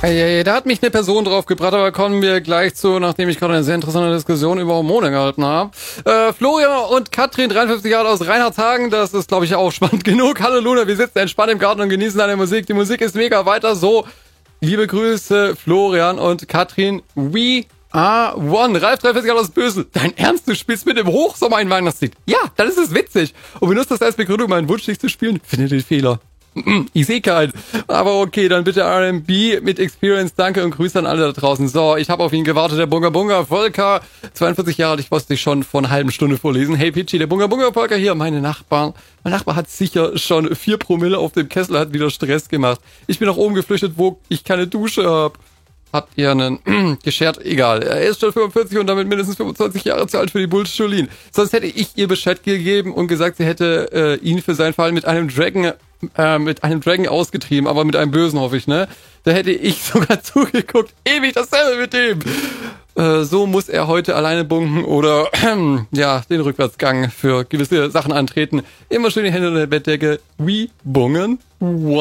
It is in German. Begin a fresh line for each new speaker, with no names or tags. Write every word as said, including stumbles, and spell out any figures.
Hey, hey, da hat mich eine Person draufgebracht, aber kommen wir gleich zu, nachdem ich gerade eine sehr interessante Diskussion über Hormone gehalten habe. Äh, Florian und Katrin, dreiundfünfzig Jahre aus Reinhardshagen, das ist, glaube ich, auch spannend genug. Hallo Luna, wir sitzen entspannt im Garten und genießen deine Musik. Die Musik ist mega, weiter so. Liebe Grüße, Florian und Katrin. We are one. Ralf, dreiundvierzig Jahre aus Bösel. Dein Ernst, du spielst mit dem Hochsommer ein Weihnachtslied? Ja, dann ist es witzig. Und benutzt das als Begründung, meinen Wunsch nicht zu spielen? Finde den Fehler. Ich sehe keinen. Aber okay, dann bitte R and B mit Experience. Danke und Grüße an alle da draußen. So, ich habe auf ihn gewartet. Der Bunga Bunga Volker, zweiundvierzig Jahre alt, ich musste dich schon vor einer halben Stunde vorlesen. Hey Pitchy, der Bunga Bunga Volker hier, meine Nachbarn. Mein Nachbar hat sicher schon vier Promille auf dem Kessel, hat wieder Stress gemacht. Ich bin nach oben geflüchtet, wo ich keine Dusche hab. Habt ihr einen geschert? Egal. Er ist schon fünfundvierzig und damit mindestens fünfundzwanzig Jahre zu alt für die Bullshit-Jolien. Sonst hätte ich ihr Bescheid gegeben und gesagt, sie hätte äh, ihn für seinen Fall mit einem Dragon äh, mit einem Dragon ausgetrieben, aber mit einem Bösen, hoffe ich, ne? Da hätte ich sogar zugeguckt. Ewig dasselbe mit dem. Äh, so muss er heute alleine bunken oder äh, ja, den Rückwärtsgang für gewisse Sachen antreten. Immer schön die Hände in der Bettdecke. Wie bungen?